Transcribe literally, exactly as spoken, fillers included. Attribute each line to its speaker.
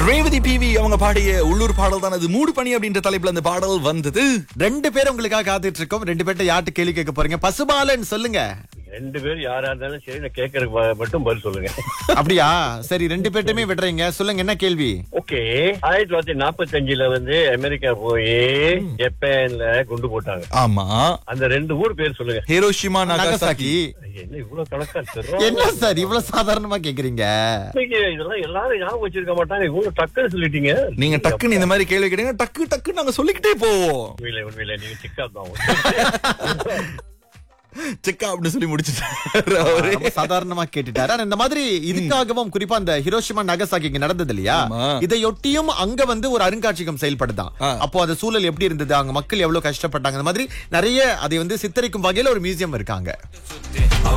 Speaker 1: Revathi PV அவங்க பாடிய உள்ளூர் பாடல் தான் அது. மூடு பனி அப்படின்ற தலைப்புல அந்த பாடல் வந்தது.
Speaker 2: ரெண்டு பேர் உங்களுக்காக காத்துட்டு இருக்கோம். ரெண்டு பேர்ட்ட யார்கிட்ட கேள்வி கேட்க போறீங்க? பசுபாலன் சொல்லுங்க.
Speaker 3: ரெண்டு பேர் யாரா இருந்தாலும் சரி, நான் கேட்கறதுக்கு மட்டும் பதில் சொல்லுங்க.
Speaker 2: அப்படியா? சரி, ரெண்டு பேர்ட்டுமே விடுறீங்க. சொல்லுங்க, என்ன கேள்வி?
Speaker 3: ஓகே. ஆயிரத்தி தொள்ளாயிரத்தி நாற்பத்தி அஞ்சுல வந்து அமெரிக்கா போய் ஜப்பான்ல குண்டு போட்டாங்க.
Speaker 1: ஆமா,
Speaker 3: அந்த ரெண்டு ஊர் பேர் சொல்லுங்க.
Speaker 1: ஹிரோஷிமா, நாகசாகி.
Speaker 2: நாகசாகி.
Speaker 3: என்ன இவ்வளவு கணக்கா
Speaker 2: என்ன சார் இவ்வளவு சாதாரணமா கேக்குறீங்க?
Speaker 3: இதெல்லாம் எல்லாரும் ஞாபகம் வச்சிருக்க மாட்டாங்க. இவ்வளவு டக்குன்னு சொல்லிட்டீங்க.
Speaker 1: நீங்க டக்குன்னு இந்த மாதிரி கேள்வி கேட்டீங்க, டக்கு டக்கு நாங்க சொல்லிக்கிட்டே போவோம்.
Speaker 3: உண்மையில உண்மையில நீங்க சிக்கா தான்
Speaker 1: செக்கா அப்படின்னு சொல்லி முடிச்சுட்டாரு அவரு.
Speaker 2: ரொம்ப சாதாரணமா கேட்டுட்டாரு. ஆனா இந்த மாதிரி இதுக்காகவும் குறிப்பா அந்த ஹிரோஷிமா நாகசாகி இங்க நடந்தது இல்லையா,
Speaker 1: ஆமா.
Speaker 2: இதையொட்டியும் அங்க வந்து ஒரு அருங்காட்சியகம் செயல்படுதான்.
Speaker 1: ஆ.
Speaker 2: அப்போ அந்த சூழல் எப்படி இருந்தது, அங்க மக்கள் எவ்வளவு கஷ்டப்பட்டாங்க, அந்த மாதிரி நிறைய அதை வந்து சித்தரிக்கும் வகையில ஒரு மியூசியம் இருக்காங்க.